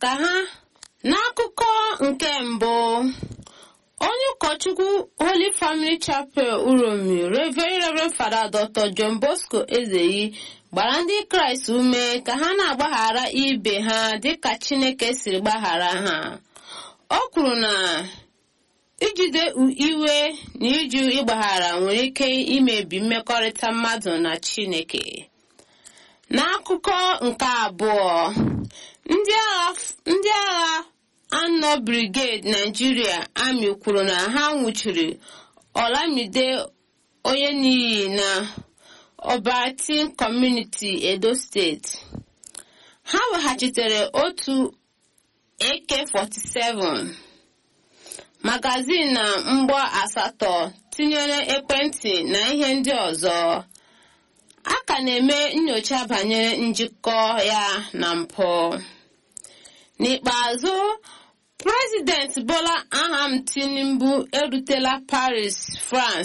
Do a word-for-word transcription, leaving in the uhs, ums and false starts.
ka ha n'akụkọ nke mbụ. Onye ụkọchukwu Holy Family Chapel Uromi Reverend Reverend Father Doctor John Bosco Ezeyi gbara ndị Kraịst ume ka ha na-agbaghara ibe ha dịka Chineke siri gbaghara ha. O kwuru na ijide iwe na ịjụ ịgbaghara nwere ike imebi mmekọrịta mmadụ na Chineke. N'akụkọ nke abụọ, ndị agha ndị agha Anọ Brigade Nigeria Army kwuru na ha nwụchiri Olamide Oyeniyi na Obatin Community, Edo State. Ha weghachitere otu A K forty-seven, magazin na mgbọ asatọ tinyere ekwentị na ihe ndị ọzọ. A ka na-eme nnyocha banyere njikọ ya na mpụ. N'ikpeazụ, President Bola Ahmed Tinubu erutela Paris, France